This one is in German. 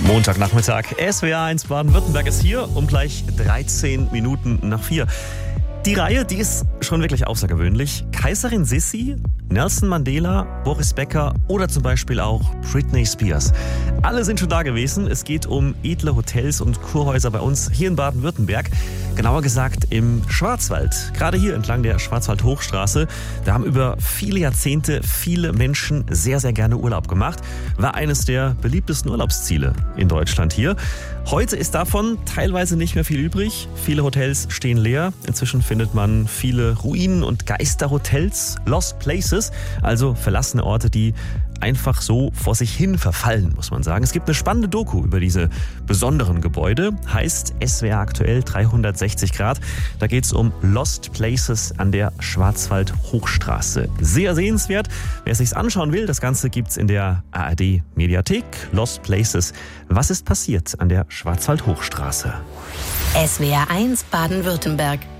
Montagnachmittag, SWR 1 Baden-Württemberg ist hier um gleich 13 Minuten nach 4. Die Reihe, die ist schon wirklich außergewöhnlich. Kaiserin Sissi, Nelson Mandela, Boris Becker oder zum Beispiel auch Britney Spears. Alle sind schon da gewesen. Es geht um edle Hotels und Kurhäuser bei uns hier in Baden-Württemberg. Genauer gesagt im Schwarzwald. Gerade hier entlang der Schwarzwald-Hochstraße. Da haben über viele Jahrzehnte viele Menschen sehr, sehr gerne Urlaub gemacht. War eines der beliebtesten Urlaubsziele in Deutschland hier. Heute ist davon teilweise nicht mehr viel übrig. Viele Hotels stehen leer. Inzwischen findet man viele Ruinen und Geisterhotels, Lost Places, also verlassene Orte, die einfach so vor sich hin verfallen, muss man sagen. Es gibt eine spannende Doku über diese besonderen Gebäude, heißt SWR aktuell 360 Grad. Da geht es um Lost Places an der Schwarzwald-Hochstraße. Sehr sehenswert. Wer es sich anschauen will, das Ganze gibt's in der ARD-Mediathek. Lost Places. Was ist passiert an der Schwarzwald-Hochstraße? SWR 1 Baden-Württemberg.